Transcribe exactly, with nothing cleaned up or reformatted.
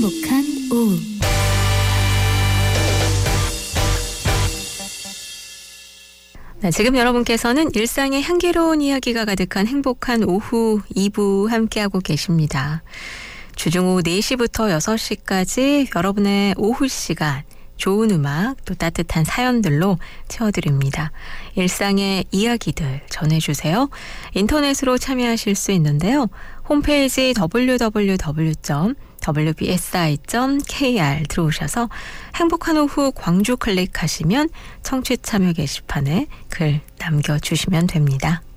행복한 오후. 네, 지금 여러분께서는 일상의 향기로운 이야기가 가득한 행복한 오후 이 부 함께하고 계십니다. 주중 오후 네 시부터 여섯 시까지 여러분의 오후 시간 좋은 음악 또 따뜻한 사연들로 채워드립니다. 일상의 이야기들 전해주세요. 인터넷으로 참여하실 수 있는데요. 홈페이지 더블유 더블유 더블유 점 더블유 비 에스 아이 점 케이 알 들어오셔서 행복한 오후 광주 클릭하시면 청취 참여 게시판에 글 남겨주시면 됩니다.